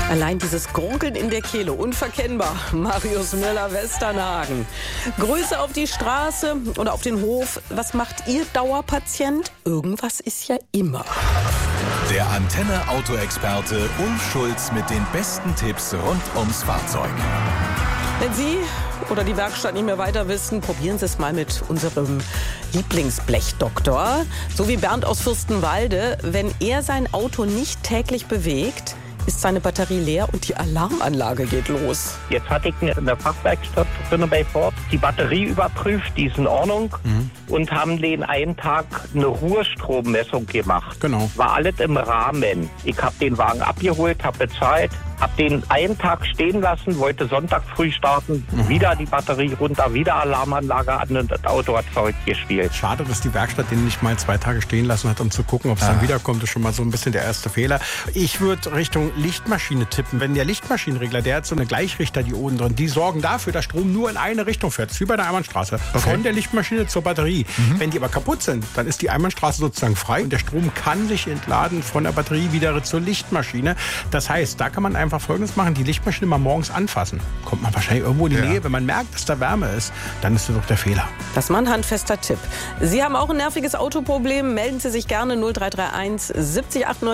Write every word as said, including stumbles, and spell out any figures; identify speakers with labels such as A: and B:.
A: Allein dieses Grunkeln in der Kehle, unverkennbar. Marius Müller-Westernhagen. Grüße auf die Straße oder auf den Hof. Was macht ihr Dauerpatient? Irgendwas ist ja immer.
B: Der Antenne-Auto-Experte Ulf Schulz mit den besten Tipps rund ums Fahrzeug.
A: Wenn Sie oder die Werkstatt nicht mehr weiter wissen, probieren Sie es mal mit unserem Lieblingsblechdoktor. So wie Bernd aus Fürstenwalde. Wenn er sein Auto nicht täglich bewegt, ist seine Batterie leer und die Alarmanlage geht los.
C: Jetzt hatte ich in der Fachwerkstatt drin bei Ford die Batterie überprüft, die ist in Ordnung, mhm. und haben den einen Tag eine Ruhestrommessung gemacht.
D: Genau.
C: War alles im Rahmen. Ich habe den Wagen abgeholt, habe bezahlt, habe den einen Tag stehen lassen, wollte Sonntag früh starten, mhm. wieder die Batterie runter, wieder Alarmanlage an und das Auto hat verrückt gespielt.
D: Schade, dass die Werkstatt den nicht mal zwei Tage stehen lassen hat, um zu gucken, ob es ah. dann wiederkommt. Das ist schon mal so ein bisschen der erste Fehler. Ich würde Richtung Lichtmaschine tippen. Wenn der Lichtmaschinenregler, der hat so eine Gleichrichterdioden drin, die sorgen dafür, dass Strom nur in eine Richtung fährt. Das ist wie bei der Einbahnstraße. Okay. Von der Lichtmaschine zur Batterie. Mhm. Wenn die aber kaputt sind, dann ist die Einbahnstraße sozusagen frei und der Strom kann sich entladen von der Batterie wieder zur Lichtmaschine. Das heißt, da kann man einfach Folgendes machen, die Lichtmaschine mal morgens anfassen. Kommt man wahrscheinlich irgendwo in die ja. Nähe. Wenn man merkt, dass da Wärme ist, dann ist das doch der Fehler.
A: Das ist mal ein handfester Tipp. Sie haben auch ein nerviges Autoproblem, melden Sie sich gerne null drei drei eins siebzig achtundneunzig